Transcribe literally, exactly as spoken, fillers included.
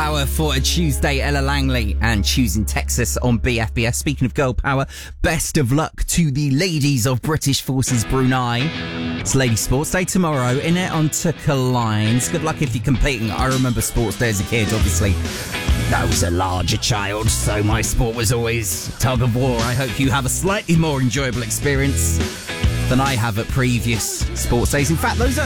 power for a Tuesday, Ella Langley and Choosing Texas on B F B S. Speaking of girl power, best of luck to the ladies of British Forces Brunei. It's Lady Sports Day tomorrow, in it on Tucker Lines. Good luck if you're competing. I remember Sports Day as a kid, obviously. I was a larger child, so my sport was always tug of war. I hope you have a slightly more enjoyable experience than I have at previous sports days. In fact, those are